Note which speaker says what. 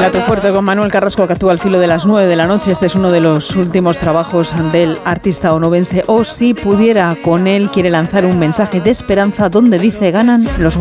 Speaker 1: Plato fuerte con Manuel Carrasco, que actúa al filo de las 9 de la noche. Este es uno de los últimos trabajos del artista onubense. O si pudiera con él, quiere lanzar un mensaje de esperanza donde dice: ganan los